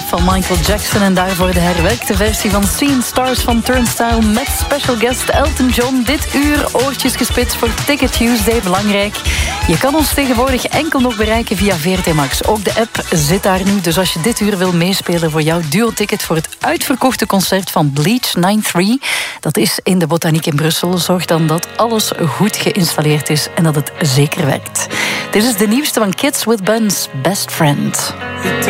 van Michael Jackson en daarvoor de herwerkte versie van Seeing Stars van Turnstile met special guest Elton John. Dit uur oortjes gespitst voor Ticket Tuesday. Belangrijk, je kan ons tegenwoordig enkel nog bereiken via VRT Max. Ook de app zit daar nu, dus als je dit uur wil meespelen voor jouw duo-ticket voor het uitverkochte concert van Bleach 93, dat is in de Botaniek in Brussel. Zorg dan dat alles goed geïnstalleerd is en dat het zeker werkt. Dit is de nieuwste van Kids with Buns, Best Friend.